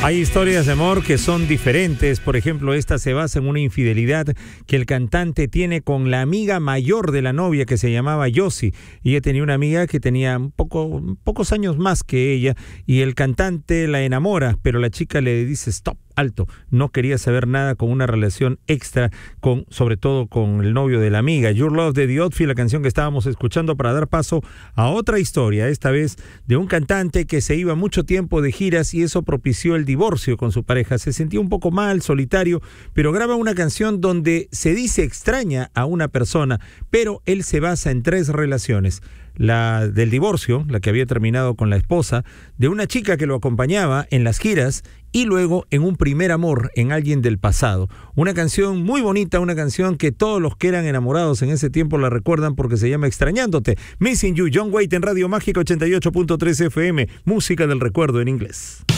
Hay historias de amor que son diferentes. Por ejemplo, esta se basa en una infidelidad que el cantante tiene con la amiga mayor de la novia, que se llamaba Yossi. Ella tenía una amiga que tenía pocos años más que ella, y el cantante la enamora, pero la chica le dice stop, alto. No quería saber nada con una relación extra, sobre todo con el novio de la amiga. Your Love de The Outfield, la canción que estábamos escuchando, para dar paso a otra historia, esta vez de un cantante que se iba mucho tiempo de giras y eso propició el divorcio con su pareja. Se sentía un poco mal, solitario, pero graba una canción donde se dice extraña a una persona, pero él se basa en 3 relaciones. La del divorcio, la que había terminado con la esposa, de una chica que lo acompañaba en las giras, y luego en un primer amor, en alguien del pasado. Una canción muy bonita, una canción que todos los que eran enamorados en ese tiempo la recuerdan porque se llama Extrañándote. Missing You, John Waite en Radio Mágica 88.3 FM, música del recuerdo en inglés.